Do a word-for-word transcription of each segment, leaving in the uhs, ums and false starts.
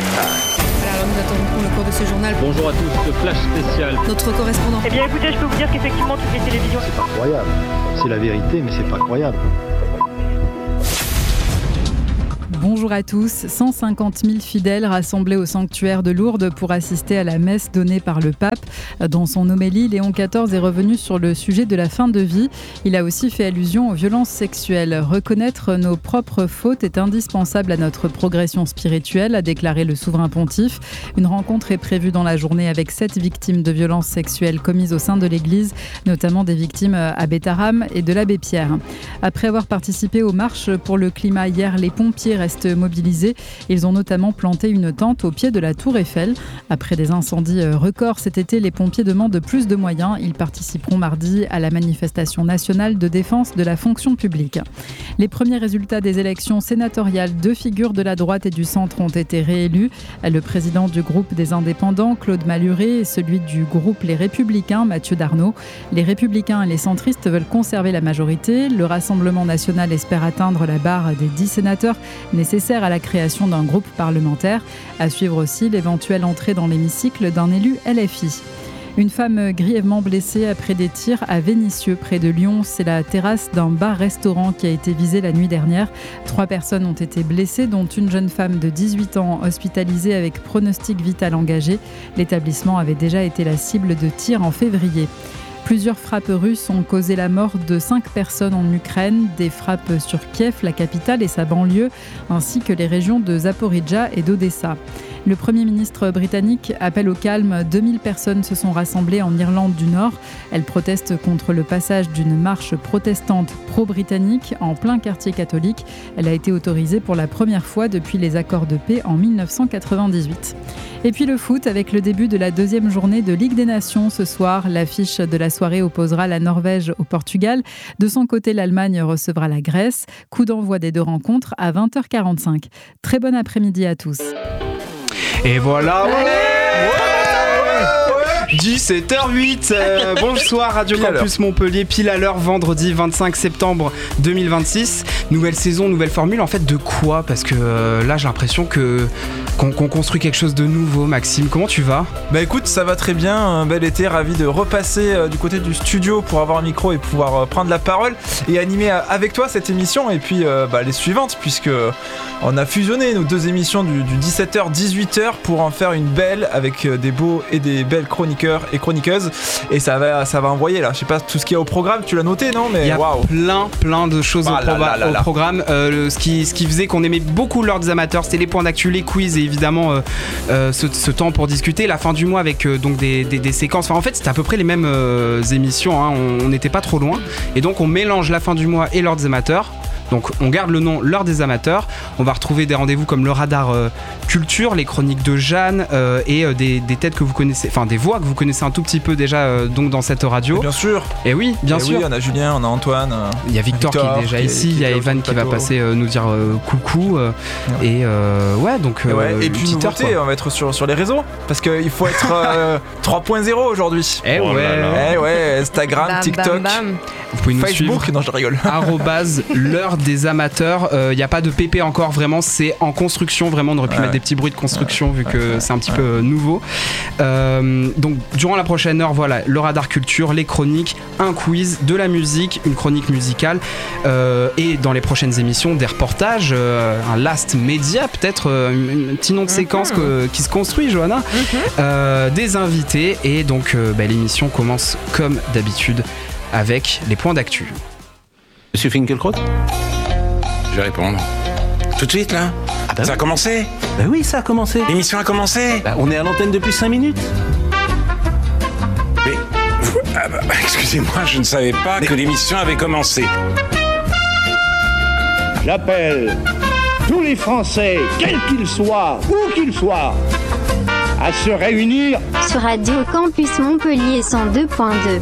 Voilà, alors nous attendons pour le cours de ce journal. Bonjour à tous, le flash spécial. Notre correspondant. Eh bien écoutez, je peux vous dire qu'effectivement toutes les télévisions... C'est pas croyable. C'est la vérité, mais c'est pas croyable. Bonjour à tous. cent cinquante mille fidèles rassemblés au sanctuaire de Lourdes pour assister à la messe donnée par le pape. Dans son homélie, Léon quatorze est revenu sur le sujet de la fin de vie. Il a aussi fait allusion aux violences sexuelles. Reconnaître nos propres fautes est indispensable à notre progression spirituelle, a déclaré le souverain pontife. Une rencontre est prévue dans la journée avec sept victimes de violences sexuelles commises au sein de l'Église, notamment des victimes à Bétharram et de l'abbé Pierre. Après avoir participé aux marches pour le climat hier, les pompiers restent mobilisés. Ils ont notamment planté une tente au pied de la Tour Eiffel. Après des incendies records cet été, les pompiers demandent plus de moyens. Ils participeront mardi à la manifestation nationale de défense de la fonction publique. Les premiers résultats des élections sénatoriales, deux figures de la droite et du centre ont été réélus. Le président du groupe des Indépendants, Claude Malhuret, et celui du groupe Les Républicains, Mathieu Darnaud. Les Républicains et les centristes veulent conserver la majorité. Le Rassemblement national espère atteindre la barre des dix sénateurs nécessaire à la création d'un groupe parlementaire. À suivre aussi l'éventuelle entrée dans l'hémicycle d'un élu L F I. Une femme grièvement blessée après des tirs à Vénissieux, près de Lyon. C'est la terrasse d'un bar-restaurant qui a été visée la nuit dernière. Trois personnes ont été blessées, dont une jeune femme de dix-huit ans hospitalisée avec pronostic vital engagé. L'établissement avait déjà été la cible de tirs en février. Plusieurs frappes russes ont causé la mort de cinq personnes en Ukraine, des frappes sur Kiev, la capitale et sa banlieue, ainsi que les régions de Zaporijjia et d'Odessa. Le Premier ministre britannique appelle au calme. deux mille personnes se sont rassemblées en Irlande du Nord. Elles protestent contre le passage d'une marche protestante pro-britannique en plein quartier catholique. Elle a été autorisée pour la première fois depuis les accords de paix en dix-neuf cent quatre-vingt-dix-huit. Et puis le foot avec le début de la deuxième journée de Ligue des Nations ce soir. L'affiche de la soirée opposera la Norvège au Portugal. De son côté, l'Allemagne recevra la Grèce. Coup d'envoi des deux rencontres à vingt heures quarante-cinq. Très bon après-midi à tous. Et voilà, ouais, ouais, dix-sept heures huit, euh, bonsoir Radio pile Campus Montpellier, pile à l'heure, vendredi vingt-cinq septembre deux mille vingt-six. Nouvelle saison, nouvelle formule, en fait de quoi ? Parce que euh, là j'ai l'impression que, qu'on, qu'on construit quelque chose de nouveau. Maxime, comment tu vas ? Bah écoute, ça va très bien, un bel été, ravi de repasser euh, du côté du studio pour avoir un micro et pouvoir euh, prendre la parole et animer euh, avec toi cette émission et puis euh, bah, les suivantes, puisque on a fusionné nos deux émissions du, du dix-sept heures dix-huit heures pour en faire une belle avec euh, des beaux et des belles chroniqueurs et chroniqueuses, et ça va, ça va envoyer là. Je sais pas tout ce qu'il y a au programme, tu l'as noté, non ? Mais il y a waouh, plein plein de choses ah, au, là, proba- là, là, là. au programme. Euh, le, ce, qui, ce qui faisait qu'on aimait beaucoup l'heure des amateurs, c'était les points d'actu, les quiz et évidemment euh, euh, ce, ce temps pour discuter. La fin du mois avec euh, donc des, des, des séquences. Enfin, en fait, c'était à peu près les mêmes euh, émissions. Hein. On n'était pas trop loin, et donc on mélange la fin du mois et l'heure des amateurs. Donc on garde le nom l'heure des amateurs. On va retrouver des rendez-vous comme le radar euh, culture, les chroniques de Jeanne euh, et euh, des, des têtes que vous connaissez, enfin des voix que vous connaissez un tout petit peu déjà euh, donc dans cette radio. Et bien sûr. Et oui, bien et sûr. Oui, on a Julien, on a Antoine. Euh, il y a Victor, Victor qui est déjà qui ici, il y a Evan qui va passer euh, nous dire euh, coucou euh, ouais. et euh, ouais donc. Euh, ouais. Et puis nouveauté, on va être sur sur les réseaux parce qu'il faut être euh, trois point zéro aujourd'hui. Eh oh ouais. Eh ouais, Instagram, bam, TikTok, bam, bam. Vous pouvez nous Facebook. suivre. Non, je rigole. Arrobase l'heure des amateurs. Il euh, n'y a pas de P P encore, vraiment, c'est en construction. Vraiment, on aurait pu ouais. mettre des petits bruits de construction ouais. vu que ouais. c'est un petit ouais. peu nouveau. Euh, donc, durant la prochaine heure, voilà, le radar culture, les chroniques, un quiz, de la musique, une chronique musicale euh, et dans les prochaines émissions, des reportages, euh, un last média, peut-être euh, un petit nom de séquence mm-hmm. que, qui se construit, Johanna, mm-hmm. euh, des invités et donc euh, bah, l'émission commence comme d'habitude avec les points d'actu. Monsieur Finkielkraut ? Je vais répondre. Tout de suite, là ? Ah bah ça oui. a commencé ? Bah oui, ça a commencé. L'émission a commencé ? Bah, on est à l'antenne depuis cinq minutes. Mais... Ah bah, excusez-moi, je ne savais pas Mais... que l'émission avait commencé. J'appelle tous les Français, quels qu'ils soient, où qu'ils soient, à se réunir sur Radio Campus Montpellier cent deux point deux.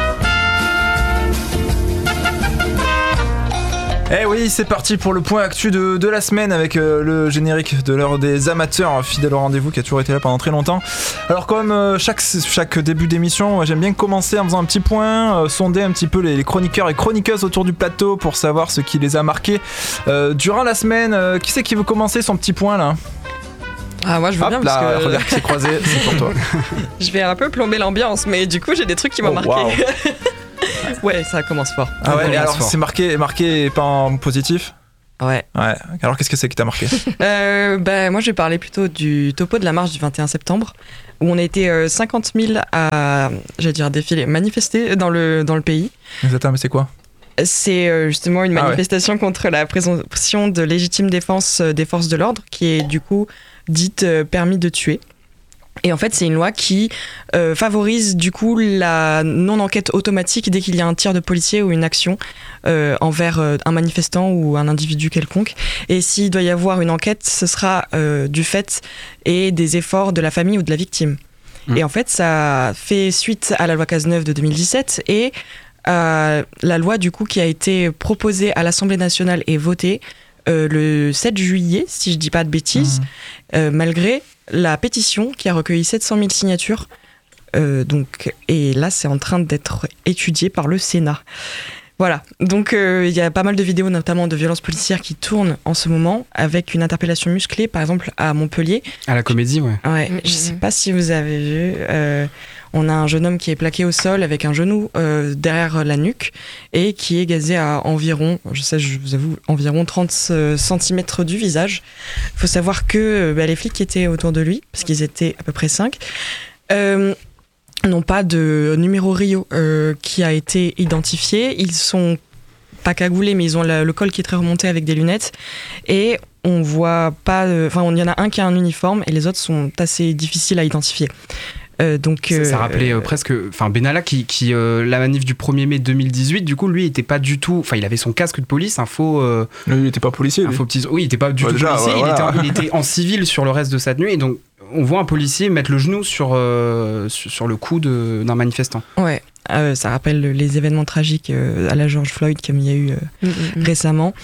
Eh oui, c'est parti pour le point actu de, de la semaine avec euh, le générique de l'heure des amateurs, fidèle au rendez-vous qui a toujours été là pendant très longtemps. Alors comme euh, chaque, chaque début d'émission, j'aime bien commencer en faisant un petit point, euh, sonder un petit peu les, les chroniqueurs et chroniqueuses autour du plateau pour savoir ce qui les a marqués euh, durant la semaine. Euh, qui c'est qui veut commencer son petit point là ? Ah, moi je veux Hop bien là, parce que. regarde qui s'est croisé, c'est pour toi. Je vais un peu plomber l'ambiance, mais du coup j'ai des trucs qui m'ont Oh, marqué. wow. Ouais, ça commence fort. Ah ouais, et alors fort. c'est marqué, marqué pas en positif. Ouais. Ouais. Alors qu'est-ce que c'est qui t'a marqué? Euh, bah, moi je vais parler plutôt du topo de la marche du vingt et un septembre, où on a été euh, cinquante mille à, j'allais dire défiler, manifester dans le, dans le pays. Mais attends, mais c'est quoi? C'est euh, justement une Ah ouais. manifestation contre la présomption de légitime défense euh, des forces de l'ordre, qui est du coup dite euh, permis de tuer. Et en fait, c'est une loi qui euh, favorise du coup la non-enquête automatique dès qu'il y a un tir de policier ou une action euh, envers euh, un manifestant ou un individu quelconque. Et s'il doit y avoir une enquête, ce sera euh, du fait et des efforts de la famille ou de la victime. Mmh. Et en fait, ça fait suite à la loi Cazeneuve de deux mille dix-sept et à la loi du coup qui a été proposée à l'Assemblée nationale et votée euh, le sept juillet, si je dis pas de bêtises, mmh. euh, malgré la pétition qui a recueilli sept cent mille signatures. Euh, donc, et là, c'est en train d'être étudié par le Sénat. Voilà, donc il euh, y a pas mal de vidéos, notamment de violences policières, qui tournent en ce moment, avec une interpellation musclée, par exemple à Montpellier. À la Comédie, ouais. Ouais, mmh, je sais pas si vous avez vu. Euh, on a un jeune homme qui est plaqué au sol avec un genou euh, derrière la nuque et qui est gazé à environ, je sais, je vous avoue, environ trente centimètres du visage. Il faut savoir que bah, les flics qui étaient autour de lui, parce qu'ils étaient à peu près cinq, euh, n'ont pas de numéro Rio euh, qui a été identifié. Ils sont pas cagoulés, mais ils ont la, le col qui est très remonté avec des lunettes. Et on voit pas. Enfin, il y en a un qui a un uniforme et les autres sont assez difficiles à identifier. Euh, donc, ça, ça euh, rappelait euh, presque, enfin Benalla qui, qui euh, la manif du premier mai deux mille dix-huit, du coup lui il était pas du tout, enfin il avait son casque de police, un faux, euh, lui il était pas policier, un faux petit, oui il était pas du ouais, tout déjà, policier, ouais, il, voilà. était, il était en civil sur le reste de cette nuit et donc on voit un policier mettre le genou sur euh, sur, sur le cou de, d'un manifestant. Ouais, euh, ça rappelle les événements tragiques euh, à la George Floyd comme il y a eu euh, mm-hmm. récemment.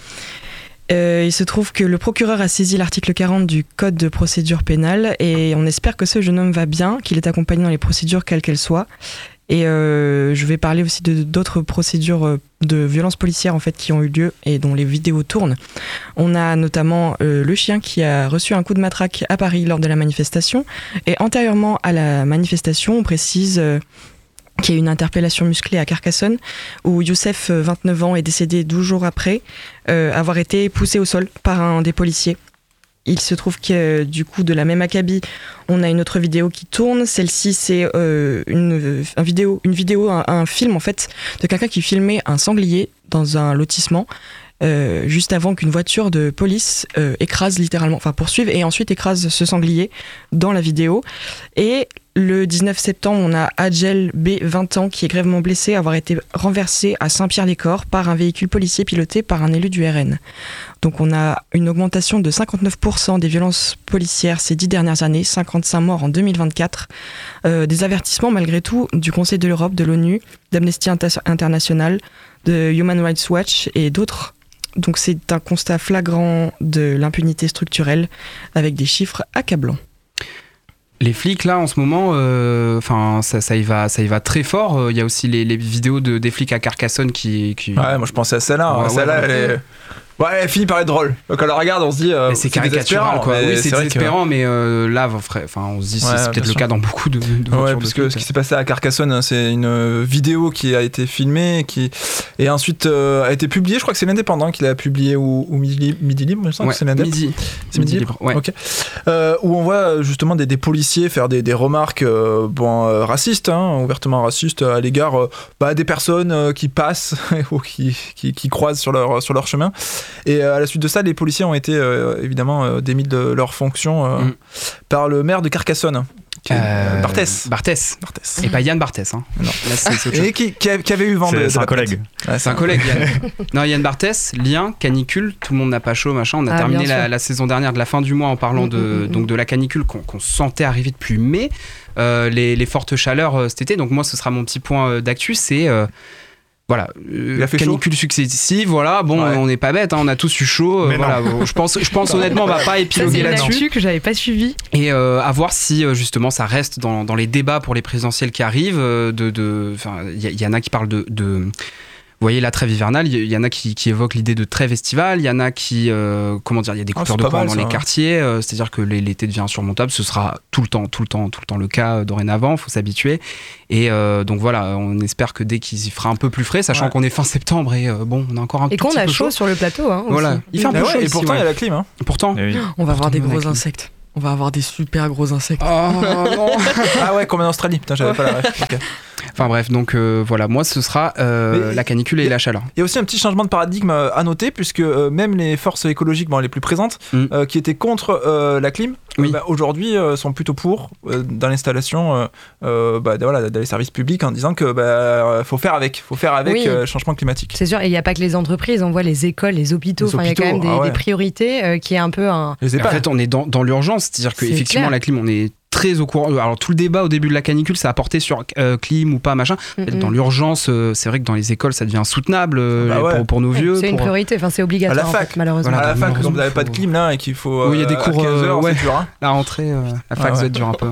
Euh, il se trouve que le procureur a saisi l'article quarante du Code de procédure pénale et on espère que ce jeune homme va bien, qu'il est accompagné dans les procédures quelles qu'elles soient. Et euh, je vais parler aussi de d'autres procédures de violences policières en fait qui ont eu lieu et dont les vidéos tournent. On a notamment euh, le chien qui a reçu un coup de matraque à Paris lors de la manifestation. Et antérieurement à la manifestation, on précise euh, qu'il y a eu une interpellation musclée à Carcassonne où Youssef, vingt-neuf ans, est décédé douze jours après euh, avoir été poussé au sol par un des policiers. Il se trouve que du coup, de la même acabit, on a une autre vidéo qui tourne. Celle-ci, c'est euh, une, un vidéo, une vidéo, un, un film en fait, de quelqu'un qui filmait un sanglier dans un lotissement euh, juste avant qu'une voiture de police euh, écrase littéralement, enfin poursuive et ensuite écrase ce sanglier dans la vidéo. Et le dix-neuf septembre, on a Adjel B, vingt ans, qui est grièvement blessé, avoir été renversé à Saint-Pierre-les-Corps par un véhicule policier piloté par un élu du R N. Donc on a une augmentation de cinquante-neuf pour cent des violences policières ces dix dernières années, cinquante-cinq morts en deux mille vingt-quatre. Euh, des avertissements malgré tout du Conseil de l'Europe, de l'ONU, d'Amnesty International, de Human Rights Watch et d'autres. Donc c'est un constat flagrant de l'impunité structurelle avec des chiffres accablants. Les flics là en ce moment, enfin euh, ça, ça y va, ça y va très fort. Il y a aussi les, les vidéos de, des flics à Carcassonne qui, qui... Ouais, moi je pensais à celle-là. Ouais, hein. Celle-là, ouais, elle est... Ouais, elle finit par être drôle. Quand on la regarde, on se dit. Euh, mais c'est caricatural, quoi. Oui, c'est désespérant, que... mais euh, là, enfin, on se dit, ouais, c'est peut-être le cas dans beaucoup de. de ouais, parce que ce qui s'est passé à Carcassonne, c'est une vidéo qui a été filmée, qui et ensuite euh, a été publiée. Je crois que c'est l'Indépendant qui l'a publiée ou, ou Midi, Midi Libre, je me sens ouais, que c'est l'Indépendant. Midi. C'est Midi Libre. Ouais. Ok. Euh, où on voit justement des, des policiers faire des, des remarques, euh, bon, euh, racistes, hein, ouvertement racistes à l'égard euh, bah, des personnes euh, qui passent ou qui, qui, qui croisent sur leur sur leur chemin. Et euh, à la suite de ça, les policiers ont été euh, évidemment euh, démis de leur fonction euh, mmh. par le maire de Carcassonne. Euh, Barthès. Barthès. Barthès. Et pas Yann Barthès. Hein. Non. Là, c'est, c'est et qui, qui, a, qui avait eu vent de. C'est un collègue. Ouais, c'est un collègue, Yann. Non, Yann Barthès, lien, canicule, tout le monde n'a pas chaud, machin. On a ah, terminé la, la saison dernière de la fin du mois en parlant mmh, de, mmh, donc de la canicule qu'on, qu'on sentait arriver depuis mai, euh, les, les fortes chaleurs euh, cet été. Donc, moi, ce sera mon petit point euh, d'actu, c'est. Euh, Voilà, euh, canicule chaud. Successive, voilà, bon, ouais. on n'est pas bête, hein, on a tous eu chaud, euh, voilà, bon, je pense, je pense honnêtement, on va pas épiloguer là-dessus. C'est une actu que j'avais pas suivi. Et euh, à voir si justement ça reste dans, dans les débats pour les présidentielles qui arrivent. De, de, il y, y en a qui parlent de, de voyez la trêve hivernale, il y, y en a qui, qui évoquent l'idée de trêve estivale, il y en a qui, euh, comment dire, il y a des coupures Ah, de courant mal, dans ça, les ouais. quartiers, euh, c'est-à-dire que l'été devient insurmontable, ce sera tout le temps, tout le temps, tout le temps le cas euh, dorénavant, faut s'habituer. Et euh, donc voilà, on espère que dès qu'il y fera un peu plus frais, sachant Ouais. qu'on est fin septembre et euh, bon, on a encore un Et tout qu'on petit a peu chaud chaud. sur le plateau. Hein, Voilà, aussi. il fait un peu Ah chaud ouais, et ici, pourtant, il ouais. y a la clim. Hein. Pourtant. Eh oui. On va avoir des Pourtant, gros avec- insectes. On va avoir des super gros insectes. Oh non. Ah ouais, comme en Australie. Putain, j'avais pas la ref. Ok. Enfin bref, donc euh, voilà, moi ce sera euh, Mais- la canicule et la chaleur. Il y a aussi un petit changement de paradigme euh, à noter, puisque euh, même les forces écologiques bon, les plus présentes, Mm. euh, qui étaient contre euh, la clim, Oui. euh, bah, aujourd'hui euh, sont plutôt pour euh, dans l'installation euh, euh, bah, de- voilà, dans les services publics, en disant que bah, euh, faut faire avec, faut faire avec Oui. euh, le changement climatique. C'est sûr, et il n'y a pas que les entreprises, on voit les écoles, les hôpitaux, Les enfin, il y a quand même hôpitaux, des, ah ouais. des priorités euh, qui est un peu un... Les En EHPAD. fait, on est dans, dans l'urgence, c'est-à-dire que C'est effectivement clair. la clim, on est très au courant. Alors tout le débat au début de la canicule, ça a porté sur euh, clim ou pas machin. Mm-mm. Dans l'urgence, euh, c'est vrai que dans les écoles, ça devient soutenable euh, Bah ouais. pour, pour nos Ouais, vieux. c'est une pour- priorité, enfin c'est À obligatoire la en fac, fait, malheureusement. Voilà. à la fac, malheureusement, quand vous n'avez pas de faut- clim là et qu'il faut Oui, il y a des euh, à cours, quinze heures, euh, ouais. c'est dur. Hein. La rentrée, euh, la fac, Ah ouais. ça va être dur un peu.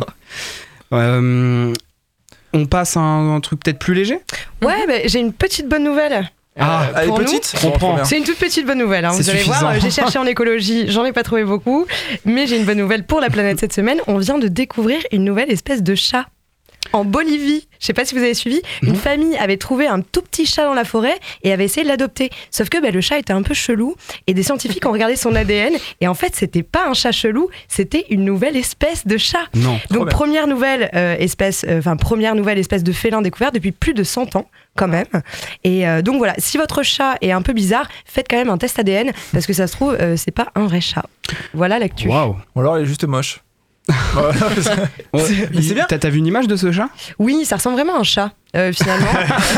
Euh, on passe à un, un truc peut-être plus léger. Ouais, bah, j'ai une petite bonne nouvelle. Ah, Elle est pour nous, petite. on Bon, prend. trop bien. C'est une toute petite bonne nouvelle, hein. C'est Vous allez suffisant. voir, euh, j'ai cherché en écologie, j'en ai pas trouvé beaucoup, mais j'ai une bonne nouvelle pour la planète cette semaine. On vient de découvrir une nouvelle espèce de chat. En Bolivie, je sais pas si vous avez suivi, une Mhm. famille avait trouvé un tout petit chat dans la forêt et avait essayé de l'adopter. Sauf que bah, le chat était un peu chelou et des scientifiques ont regardé son A D N et en fait c'était pas un chat chelou, c'était une nouvelle espèce de chat. Non. Trop Donc bien. première nouvelle euh, espèce, euh, enfin première nouvelle espèce de félin découvert depuis plus de cent ans quand même. Et euh, donc voilà, si votre chat est un peu bizarre, faites quand même un test A D N parce que ça se trouve euh, c'est pas un vrai chat. Voilà l'actu. Waouh. Ou alors il est juste moche. Voilà, parce que- Ouais, Mais c'est bien. T'as t'as vu une image de ce chat Oui, ça ressemble vraiment à un chat euh, finalement.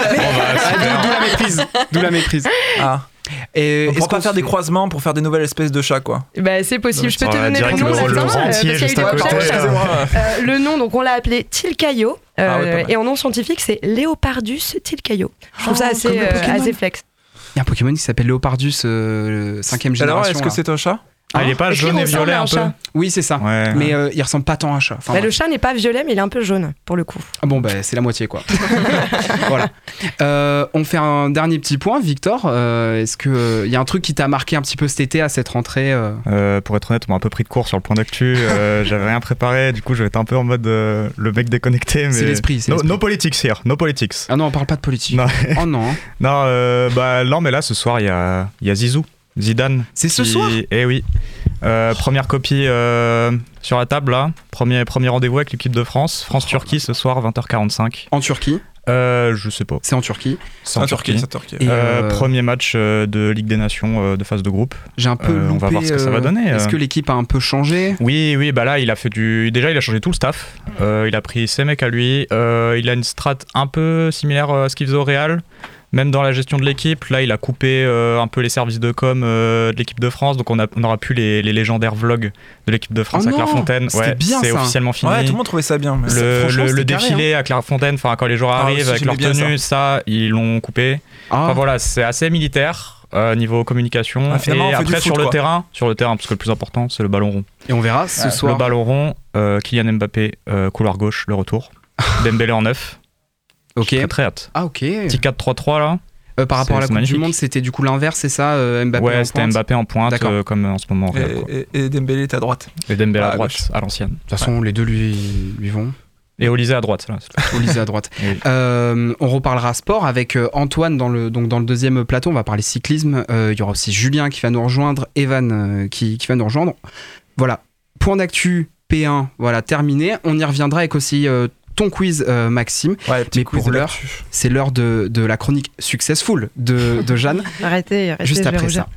D'où la méprise. D'où la méprise. Ah. Et On est-ce pourra pas qu'on faire se- des croisements pour faire des nouvelles espèces de chats quoi. Bah, c'est possible, je peux On te va donner le direct nom le- latin, le euh, rentier parce qu'il y a eu juste des à côté. recherches. Excusez-moi. Euh, le nom, donc on l'a appelé Tilcaio, euh, Ah ouais, pas mal. et en nom scientifique c'est Léopardus Tilcaio. Je trouve ça Oh, assez, comme le euh, Pokémon. assez flex. Il y a un Pokémon qui s'appelle Léopardus, euh, le cinquième Alors génération. est-ce que là. c'est un chat? Ah, il est pas Est-ce jaune qu'il et ressemble violet à un un peu chat Oui, c'est ça. Ouais. Mais euh, il ressemble pas tant à un chat. Enfin, Bah, bref. le chat n'est pas violet, mais il est un peu jaune pour le coup. Ah bon, bah, c'est la moitié, quoi. Voilà. Euh, on fait un dernier petit point, Victor. Euh, Est-ce qu'il y a un truc qui t'a marqué un petit peu cet été à cette rentrée euh Euh, pour être honnête, on m'a un peu pris de court sur le point d'actu. Euh, J'avais rien préparé, du coup, je vais être un peu en mode euh, le mec déconnecté. Mais... C'est l'esprit, c'est No, l'esprit. no politics here, no politics. Ah non, on parle pas de politique. Non, Oh non. non, euh, bah, non, mais là, ce soir, il y a, il y a Zizou, Zidane. C'est ce qui- soir Eh oui. Euh, première copie euh, sur la table, là. Premier, premier rendez-vous avec l'équipe de France. France-Turquie ce soir, vingt heures quarante-cinq. En Turquie. Euh, je sais pas. C'est en Turquie. C'est en En Turquie, Turquie. c'est en Turquie. Et, Euh, euh, Premier match euh, de Ligue des Nations euh, de phase de groupe. J'ai un peu Euh, on va loupé, voir ce que ça va euh, donner, Est-ce euh. que l'équipe a un peu changé Oui, oui, bah là, il a fait du. Déjà, il a changé tout le staff. Euh, il a pris ses mecs à lui. Euh, il a une strat un peu similaire à ce qu'il faisait au Real. Même dans la gestion de l'équipe, là, il a coupé euh, un peu les services de com euh, de l'équipe de France. Donc, on, a, on aura plus les, les légendaires vlogs de l'équipe de France Oh à non, Clairefontaine. c'était bien, c'est ça. officiellement fini. Ouais, tout le monde trouvait ça bien. mais ça- Le, franchement, le- c'était le carré, défilé à Clairefontaine, enfin quand les joueurs Ah, arrivent aussi, avec leur j'aimais bien tenue, ça. ils l'ont coupé. Ah, Enfin voilà, c'est assez militaire euh, niveau communication. Ah, finalement, et on fait du après foot, sur le quoi. terrain, sur le terrain, parce que le plus important c'est le ballon rond. et on verra ce Le soir. ballon rond, euh, Kylian Mbappé, euh, couloir gauche, le retour. Dembélé en neuf. Ok. Très très hâte. Ah ok. Petit quatre trois trois là. Euh, par rapport à la c'est Coupe du magnifique. Monde, c'était du coup l'inverse, c'est ça euh, Mbappé en ouais, c'était pointe Mbappé en pointe, D'accord. euh, comme en ce moment. au Real, quoi. Et, et, et Dembélé est à droite. Et Dembélé Ah, à à droite, gauche. à l'ancienne. De toute façon, les deux lui, lui vont. Et Olysée à droite. Là. Olysée à droite. Oui. Euh, on reparlera sport avec euh, Antoine dans le, donc dans le deuxième plateau. On va parler cyclisme. Euh, Il y aura aussi Julien qui va nous rejoindre, Evan euh, qui, qui va nous rejoindre. Voilà. Point d'actu P un, voilà, terminé. On y reviendra avec aussi euh, ton quiz, euh, Maxime. Ouais, petit Mais quiz pour de l'heure, l'actu. c'est l'heure de, de la chronique Successful de, de Jeanne. Arrêtez, arrêtez. Juste je vais après rougir.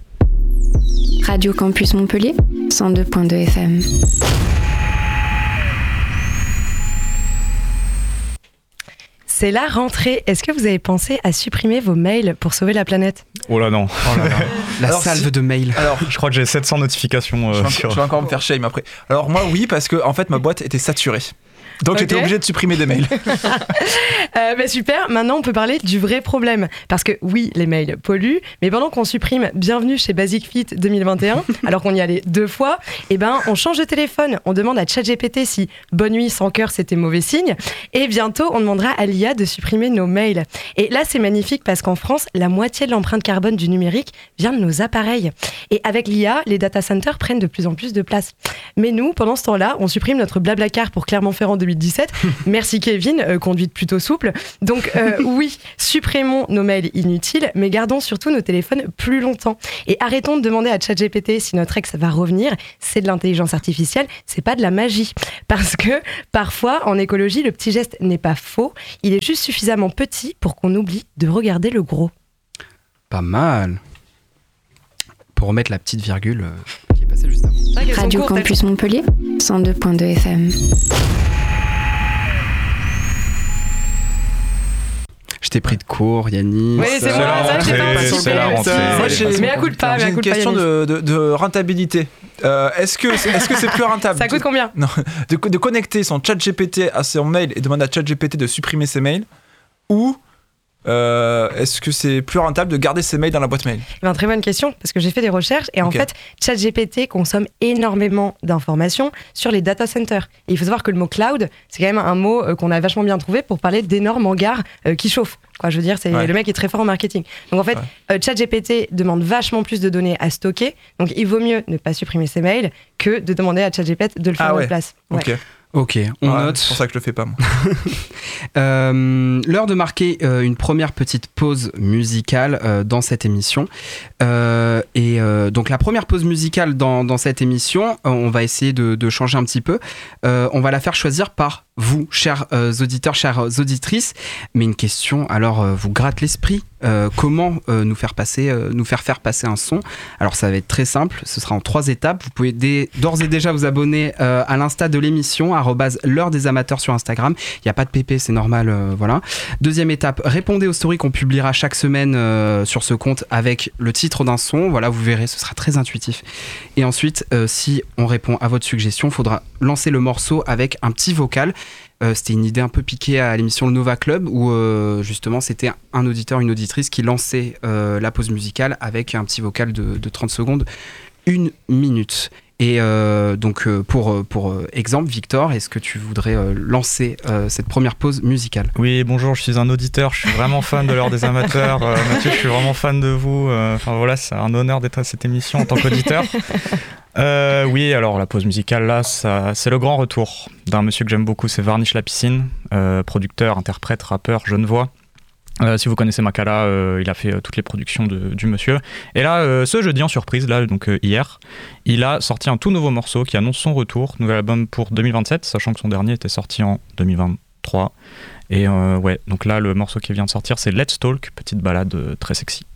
ça. Radio Campus Montpellier, cent deux point deux F M. C'est la rentrée. Est-ce que vous avez pensé à supprimer vos mails pour sauver la planète? Oh là non. Oh là là. La Alors, salve si- de mail. Alors, Je crois que j'ai sept cents notifications. je euh, vais, sur... encore, je vais encore me faire shame après. Alors moi oui parce que en fait ma boîte était saturée. Donc Ok. j'étais obligé de supprimer des mails. Euh, bah super, maintenant on peut parler du vrai problème. Parce que oui, les mails polluent, mais pendant qu'on supprime Bienvenue chez Basic Fit deux mille vingt et un, alors qu'on y allait deux fois, eh ben, on change de téléphone. On demande à ChatGPT si Bonne nuit sans cœur c'était mauvais signe. Et bientôt, on demandera à l'I A de supprimer nos mails. Et là, c'est magnifique parce qu'en France, la moitié de l'empreinte carbone du numérique vient de nos appareils. Et avec l'I A, les data centers prennent de plus en plus de place. Mais nous, pendant ce temps-là, on supprime notre Blablacar pour Clermont-Ferrand deux mille dix-sept. Merci Kevin, euh, conduite plutôt souple. Donc euh, oui, supprimons nos mails inutiles, mais gardons surtout nos téléphones plus longtemps. Et arrêtons de demander à ChatGPT si notre ex va revenir. C'est de l'intelligence artificielle, c'est pas de la magie. Parce que parfois, en écologie, le petit geste n'est pas faux. Il est juste suffisamment petit pour qu'on oublie de regarder le gros. Pas mal. Pour remettre la petite virgule euh, qui est passée juste avant. Radio Campus Montpellier, cent deux virgule deux F M. Je t'ai pris de cours, Yannis. Oui, c'est moi, ça, j'ai pas participé. C'est la rentrée. Moi, j'ai- Mais à coup de pas, mais J'ai à une coup de pas, question Yannis. de, de, de rentabilité. Euh, est-ce que c'est, est-ce que c'est plus rentable Ça coûte combien? Non, de, de connecter son chat G P T à son mail et demander à chat G P T de supprimer ses mails, ou euh, est-ce que c'est plus rentable de garder ses mails dans la boîte mail? Eh ben, très bonne question, parce que j'ai fait des recherches et en Ok. fait, ChatGPT consomme énormément d'informations sur les data centers. Et il faut savoir que le mot cloud, c'est quand même un mot euh, qu'on a vachement bien trouvé pour parler d'énormes hangars euh, qui chauffent. Quoi, je veux dire, c'est Ouais. le mec est très fort en marketing. Donc en fait, euh, ChatGPT demande vachement plus de données à stocker. Donc il vaut mieux ne pas supprimer ses mails que de demander à ChatGPT de le faire Ah à ouais. notre place. Ouais. Ok. Ok, on Ouais, note. C'est pour ça que je le fais pas, moi. Euh, l'heure de marquer euh, une première petite pause musicale euh, dans cette émission. Euh, et euh, donc la première pause musicale dans, dans cette émission, euh, on va essayer de, de changer un petit peu. Euh, on va la faire choisir par vous, chers euh, auditeurs, chères auditrices. Mais une question, alors euh, vous gratte l'esprit. Euh, comment euh, nous faire passer, euh, nous faire faire passer un son? Alors ça va être très simple, ce sera en trois étapes. Vous pouvez dès- d'ores et déjà vous abonner euh, à l'insta de l'émission, arobase l'heure des amateurs sur Instagram. Il n'y a pas de P P, c'est normal, euh, voilà. Deuxième étape, répondez aux stories qu'on publiera chaque semaine euh, sur ce compte avec le titre d'un son. Voilà, vous verrez, ce sera très intuitif. Et ensuite, euh, si on répond à votre suggestion, il faudra lancer le morceau avec un petit vocal. Euh, c'était une idée un peu piquée à l'émission Le Nova Club où euh, justement c'était un auditeur, une auditrice qui lançait euh, la pause musicale avec un petit vocal de, de trente secondes, une minute. Et euh, donc euh, pour, pour euh, exemple, Victor, est-ce que tu voudrais euh, lancer euh, cette première pause musicale? Oui, bonjour, je suis un auditeur, je suis vraiment fan de l'heure des amateurs. Euh, Mathieu, je suis vraiment fan de vous. Euh, Enfin voilà, c'est un honneur d'être à cette émission en tant qu'auditeur. Euh, oui, alors la pause musicale là, ça, c'est le grand retour d'un monsieur que j'aime beaucoup, c'est Varnish La Piscine, euh, producteur, interprète, rappeur, genevois. Euh, si vous connaissez Makala, euh, il a fait euh, toutes les productions de, du monsieur. Et là, euh, ce jeudi en surprise, là, donc euh, hier, il a sorti un tout nouveau morceau qui annonce son retour, nouvel album pour deux mille vingt-sept, sachant que son dernier était sorti en deux mille vingt-trois. Et euh, ouais, donc là, le morceau qui vient de sortir, c'est Let's Talk, petite balade euh, très sexy.